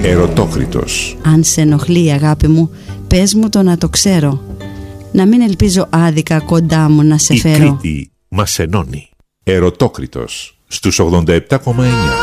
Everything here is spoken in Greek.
Ερωτόκριτος. Αν σε ενοχλεί, αγάπη μου, πες μου το να το ξέρω. Να μην ελπίζω άδικα κοντά μου να σε φέρω. Η Κρήτη μας ενώνει. Ερωτόκριτος στους 87,9.